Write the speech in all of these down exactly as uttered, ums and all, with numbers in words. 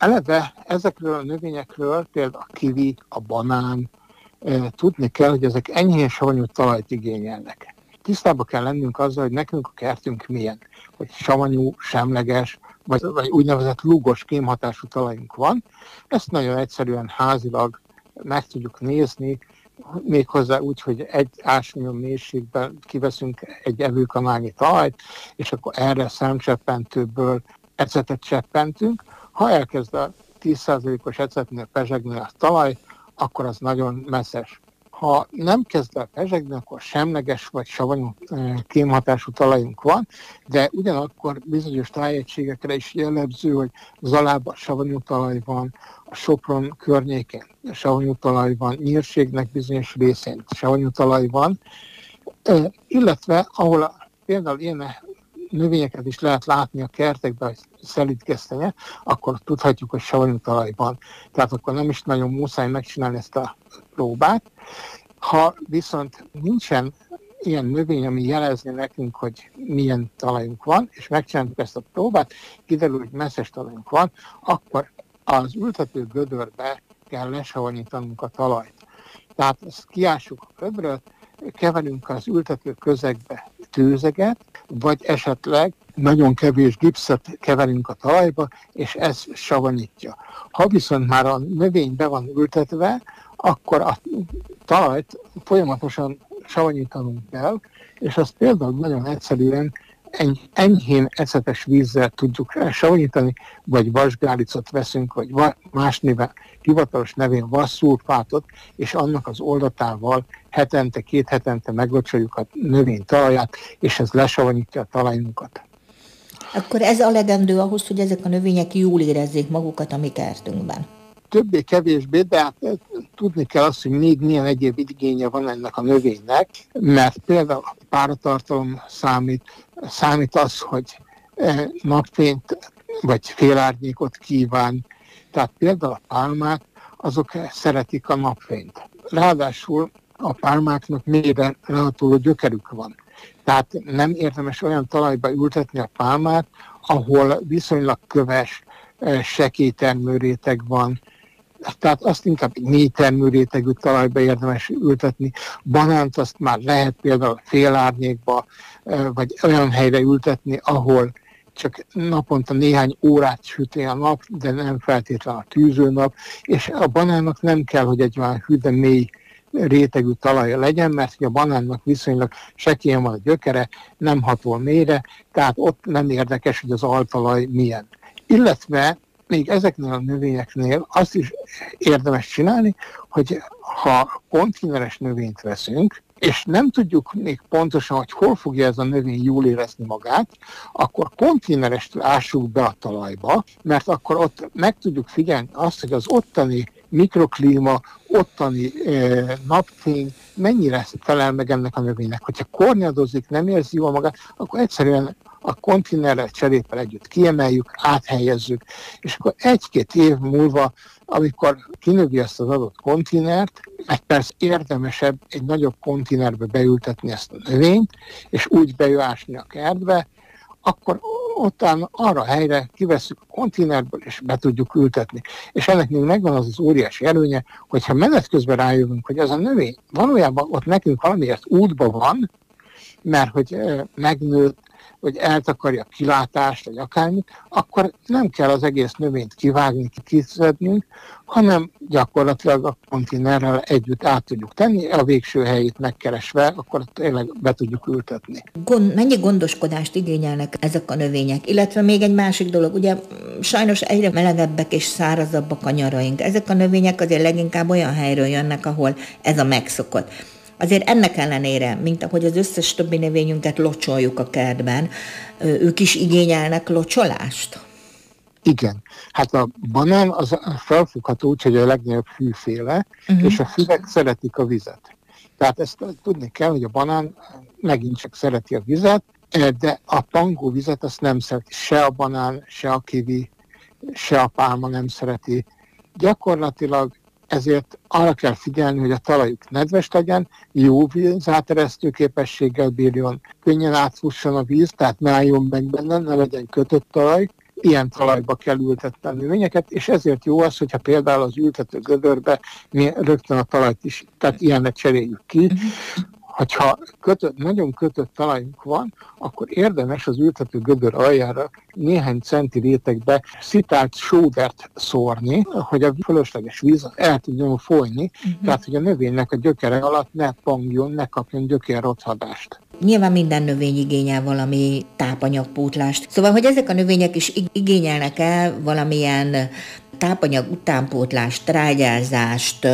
Eleve ezekről a növényekről, például a kivi, a banán, tudni kell, hogy ezek enyhén savanyú talajt igényelnek. Tisztában kell lennünk azzal, hogy nekünk a kertünk milyen, hogy savanyú, semleges, vagy, vagy úgynevezett lúgos kémhatású talajunk van. Ezt nagyon egyszerűen házilag meg tudjuk nézni, méghozzá úgy, hogy egy ásványom mélységben kiveszünk egy evőkanálnyi talajt, és akkor erre szemcseppentőből ecetet cseppentünk. Ha elkezd a tíz százalékos ecetnél pezsegni a talaj, akkor az nagyon messzes. Ha nem kezd el pezsegni, akkor semleges vagy savanyú kémhatású talajunk van, de ugyanakkor bizonyos tájegységekre is jellemző, hogy Zalában savanyú talaj van, a Sopron környékén savanyú talaj van, Nyírségnek bizonyos részén savanyú talaj van, illetve ahol a, például ilyen növényeket is lehet látni a kertekben, hogy szelídgesztenye, akkor tudhatjuk, hogy savanyú talaj van. Tehát akkor nem is nagyon muszáj megcsinálni ezt a próbát. Ha viszont nincsen ilyen növény, ami jelezni nekünk, hogy milyen talajunk van, és megcsináljuk ezt a próbát, kiderül, hogy messzes talajunk van, akkor az ültető gödörbe kell lesavanyítanunk a talajt. Tehát ezt kiássuk a gödröt, keverünk az ültető közegbe tőzeget, vagy esetleg nagyon kevés gipszet keverünk a talajba, és ez savanyítja. Ha viszont már a növény be van ültetve, akkor a talajt folyamatosan savanyítanunk kell, és azt például nagyon egyszerűen enyhén ecetes vízzel tudjuk savanyítani, vagy vasgálicot veszünk, vagy más néven, hivatalos nevén vasszulfátot, és annak az oldatával hetente, két hetente meglocsoljuk a növény talaját, és ez lesavanyítja a talajunkat. Akkor ez elegendő ahhoz, hogy ezek a növények jól érezzék magukat a mi kertünkben? Többé-kevésbé, de hát tudni kell azt, hogy még milyen egyéb igénye van ennek a növénynek, mert például a páratartalom számít, számít az, hogy napfényt vagy félárnyékot kíván. Tehát például a pálmák, azok szeretik a napfényt. Ráadásul a pálmáknak mélyre lehatoló gyökerük van. Tehát nem érdemes olyan talajba ültetni a pálmát, ahol viszonylag köves, sekély termőréteg van. Tehát azt inkább egy mély termőrétegű talajba érdemes ültetni. Banánt azt már lehet például félárnyékba, vagy olyan helyre ültetni, ahol csak naponta néhány órát süti a nap, de nem feltétlenül a tűzőnap, és a banánnak nem kell, hogy egy olyan hű, de mély rétegű talaja legyen, mert a banánnak viszonylag sekélyen van a gyökere, nem hatol mélyre, tehát ott nem érdekes, hogy az altalaj milyen. Illetve még ezeknél a növényeknél azt is érdemes csinálni, hogy ha konténeres növényt veszünk, és nem tudjuk még pontosan, hogy hol fogja ez a növény jól érezni magát, akkor konténerest ássuk be a talajba, mert akkor ott meg tudjuk figyelni azt, hogy az ottani mikroklíma, ottani eh, napfény mennyire felel meg ennek a növénynek. Hogyha kornyadozik, nem érzi jól magát, akkor egyszerűen a konténerrel, cserépel együtt kiemeljük, áthelyezzük, és akkor egy-két év múlva, amikor kinövi ezt az adott konténert, meg persze érdemesebb egy nagyobb konténerbe beültetni ezt a növényt, és úgy bejöásni a kertbe, akkor utána arra a helyre kiveszünk a konténerből, és be tudjuk ültetni. És ennek még megvan az az óriási előnye, hogyha menet közben rájövünk, hogy ez a növény valójában ott nekünk valamiért útban van, mert hogy megnőtt, hogy eltakarja a kilátást, vagy akármit, akkor nem kell az egész növényt kivágni, kiszednünk, hanem gyakorlatilag a konténerrel együtt át tudjuk tenni, a végső helyét megkeresve, akkor tényleg be tudjuk ültetni. Gond, mennyi gondoskodást igényelnek ezek a növények? Illetve még egy másik dolog, ugye sajnos egyre melegebbek és szárazabbak a nyaraink. Ezek a növények azért leginkább olyan helyről jönnek, ahol ez a megszokott. Azért ennek ellenére, mint ahogy az összes többi növényünket locsoljuk a kertben, ők is igényelnek locsolást? Igen. Hát a banán az felfogható úgy, hogy a legnagyobb fűféle, uh-huh. és a füvek szeretik a vizet. Tehát ezt tudni kell, hogy a banán megint csak szereti a vizet, de a pangó vizet azt nem szereti. Se a banán, se a kivi, se a pálma nem szereti. Gyakorlatilag ezért arra kell figyelni, hogy a talajuk nedves legyen, jó vízáteresztő képességgel bírjon, könnyen átfusson a víz, tehát ne álljon meg benne, ne legyen kötött talaj, ilyen talajba kell ültetni a növényeket, és ezért jó az, hogyha például az ültető gödörbe mi rögtön a talajt is, tehát ilyenre cseréljük ki. Hogyha kötött, nagyon kötött talajunk van, akkor érdemes az ültető gödör aljára néhány centi rétegbe szitált sódert szórni, hogy a fölösleges víz el tudjon folyni, uh-huh. tehát hogy a növénynek a gyökere alatt ne pangjon, ne kapjon gyökérrothadást. Nyilván minden növény igényel valami tápanyagpótlást. Szóval, hogy ezek a növények is igényelnek el valamilyen tápanyag utánpótlást, trágyázást,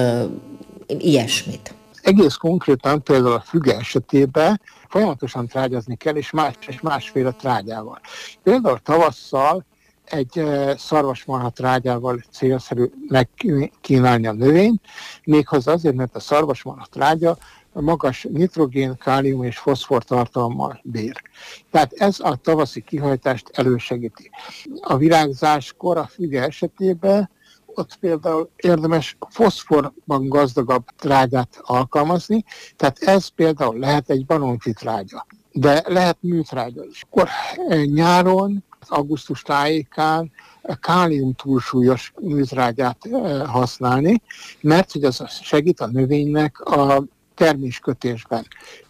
ilyesmit. Egész konkrétan például a füge esetében folyamatosan trágyazni kell, és más és másféle trágyával. Például tavasszal egy szarvasmarha trágyával célszerű megkínálni a növényt, méghozzá azért, mert a szarvasmarha trágya magas nitrogén, kálium és foszfor tartalommal bír. Tehát ez a tavaszi kihajtást elősegíti. A virágzáskor a füge esetében ott például érdemes foszforban gazdagabb trágyát alkalmazni, tehát ez például lehet egy banonfi trágya, de lehet műtrágya is. Akkor nyáron, augusztus tájékán kálium túlsúlyos műtrágyát használni, mert hogy az segít a növénynek a terméskötésben,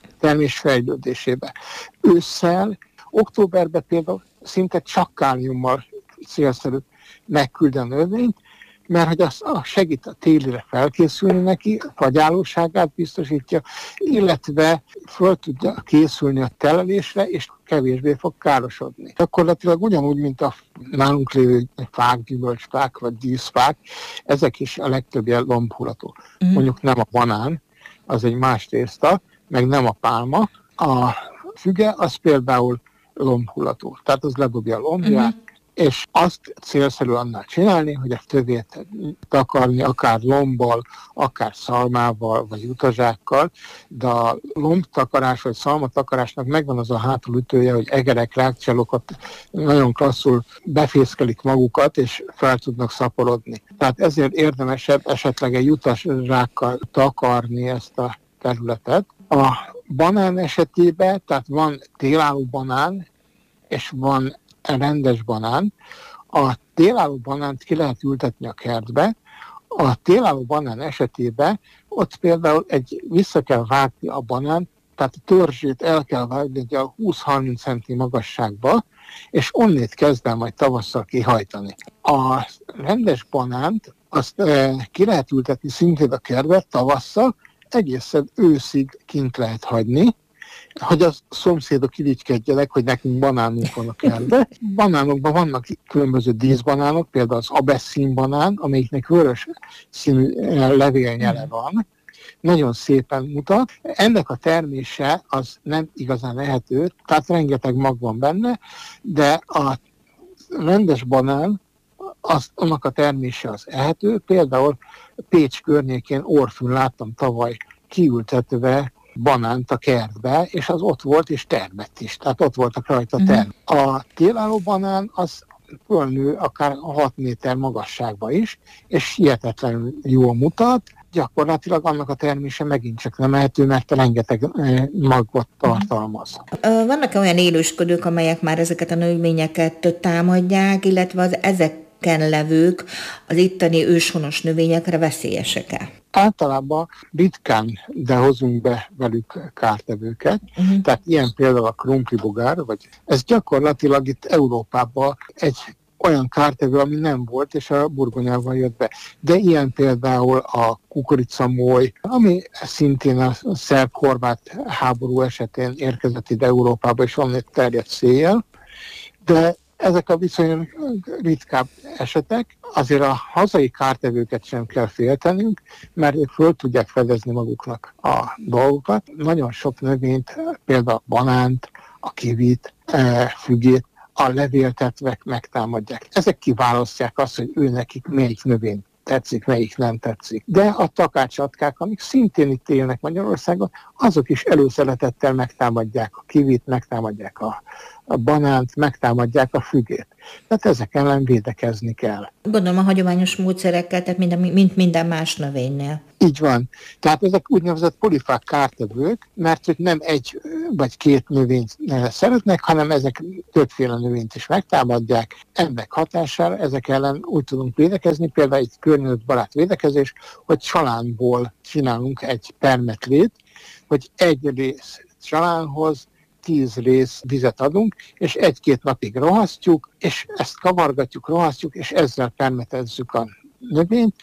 termésfejlődésében. Ősszel, októberben például szinte csak káliummal célszerű megküldeni a növényt, mert hogy az segít a télire felkészülni neki, a fagyálóságát biztosítja, illetve föl tudja készülni a telelésre, és kevésbé fog károsodni. Gyakorlatilag ugyanúgy, mint a nálunk lévő fák, gyümölcsfák vagy díszfák, ezek is a legtöbbje lombhullató. Mm. Mondjuk nem a banán, az egy más tészta, meg nem a pálma. A füge az például lombhullató, tehát az ledobja a lombját, mm. és azt célszerű annál csinálni, hogy a tövét takarni akár lombbal, akár szalmával, vagy utazsákkal, de a lombtakarás vagy szalmatakarásnak megvan az a hátulütője, hogy egerek, rákcsalokat nagyon klasszul befészkelik magukat, és fel tudnak szaporodni. Tehát ezért érdemesebb esetleg egy utazsákkal takarni ezt a területet. A banán esetében, tehát van télálló banán, és van rendes banán. A télálló banánt ki lehet ültetni a kertbe. A télálló banán esetében ott például egy, vissza kell vágni a banánt, tehát a törzsét el kell vágni a húsz-harminc centi magasságba, és onnét kezd el majd tavasszal kihajtani. A rendes banánt azt e, ki lehet ültetni szintén a kertbe tavasszal, egészen őszig kint lehet hagyni, hogy a szomszédok irigykedjenek, hogy nekünk banánunk van a kertben. Banánokban vannak különböző díszbanánok, például az abesszín banán, amelyiknek vörös színű levélnyele van, nagyon szépen mutat. Ennek a termése az nem igazán ehető, tehát rengeteg mag van benne, de a rendes banán, az, annak a termése az ehető. Például Pécs környékén Orfűn láttam tavaly kiültetve banánt a kertbe, és az ott volt, és termett is. Tehát ott voltak rajta uh-huh. term. A télálló banán az fölnő akár hat méter magasságba is, és hihetetlenül jól mutat. Gyakorlatilag annak a termése megint csak nem ehető, mert rengeteg magot tartalmaz. Vannak olyan élősködők, amelyek már ezeket a növényeket támadják, illetve az ezeken levők az itteni őshonos növényekre veszélyesek-e? Általában ritkán, de hozunk be velük kártevőket, uh-huh. tehát ilyen például a krumplibogár, vagy ez gyakorlatilag itt Európában egy olyan kártevő, ami nem volt, és a burgonyával jött be. De ilyen például a kukoricamoly, ami szintén a szerb-horvát háború esetén érkezett ide Európába, és onnét terjedt széjjel. De ezek a viszonylag ritkább esetek, azért a hazai kártevőket sem kell féltenünk, mert ők föl tudják fedezni maguknak a dolgokat. Nagyon sok növényt, például a banánt, a kivit, fügét, a levéltetvek megtámadják. Ezek kiválasztják azt, hogy ő nekik melyik növény tetszik, melyik nem tetszik. De a takácsatkák, amik szintén itt élnek Magyarországon, azok is előszeretettel megtámadják a kivit, megtámadják a, a banánt, megtámadják a fügét. Tehát ezek ellen védekezni kell. Gondolom a hagyományos módszerekkel, tehát minden, mint minden más növénynél. Így van. Tehát ezek úgynevezett polifák kártevők, mert hogy nem egy vagy két növényt szeretnek, hanem ezek többféle növényt is megtámadják. Ennek hatására ezek ellen úgy tudunk védekezni, például egy környezetbarát védekezés, hogy csalánból csinálunk egy permetlét, hogy egy rész csalánhoz tíz rész vizet adunk, és egy-két napig rohasztjuk, és ezt kavargatjuk, rohasztjuk, és ezzel permetezzük a növényt.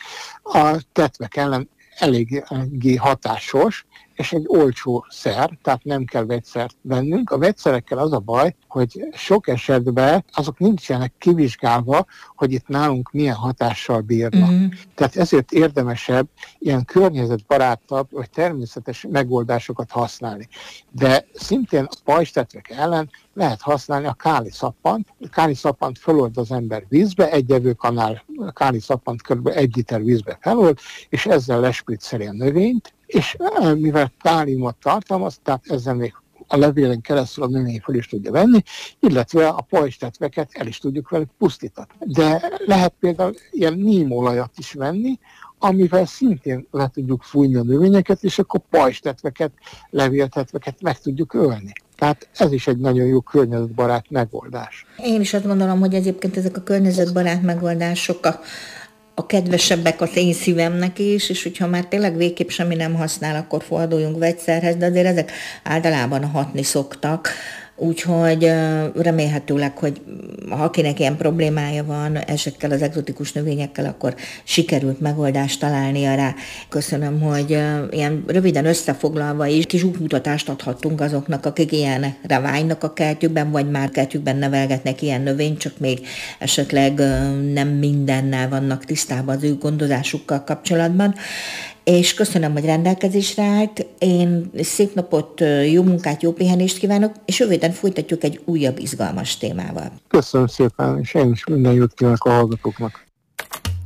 A tetvek ellen eléggé hatásos, és egy olcsó szer, tehát nem kell vegyszert vennünk. A vegyszerekkel az a baj, hogy sok esetben azok nincsenek kivizsgálva, hogy itt nálunk milyen hatással bírnak. Mm. Tehát ezért érdemesebb ilyen környezetbarátabb vagy természetes megoldásokat használni. De szintén a pajzstetvek ellen lehet használni a káli szappant. A káli szappant felold az ember vízbe, egy evőkanál káli szappant kb. egy liter vízbe felold, és ezzel lespricceli a növényt, és mivel káliumot tartalmaz, tehát ezzel még a levélen keresztül a növény fel is tudja venni, illetve a pajzstetveket el is tudjuk velük pusztítani. De lehet például ilyen nímolajat is venni, amivel szintén le tudjuk fújni a növényeket, és akkor pajzstetveket, levéltetveket meg tudjuk ölni. Tehát ez is egy nagyon jó környezetbarát megoldás. Én is azt gondolom, hogy egyébként ezek a környezetbarát megoldások a a kedvesebbek az én szívemnek is, és hogyha már tényleg végképp semmi nem használ, akkor forduljunk vegyszerhez, de azért ezek általában hatni szoktak. Úgyhogy remélhetőleg, hogy ha akinek ilyen problémája van ezekkel az egzotikus növényekkel, akkor sikerült megoldást találnia rá. Köszönöm, hogy ilyen röviden összefoglalva is kis útmutatást adhattunk azoknak, akik ilyenre vágynak a kertjükben, vagy már kertjükben nevelgetnek ilyen növényt, csak még esetleg nem mindennel vannak tisztában az ő gondozásukkal kapcsolatban. És köszönöm, hogy rendelkezésre állt. Én szép napot, jó munkát, jó pihenést kívánok, és jövő héten folytatjuk egy újabb izgalmas témával. Köszönöm szépen, és én is minden jót kívánok a hallgatóknak.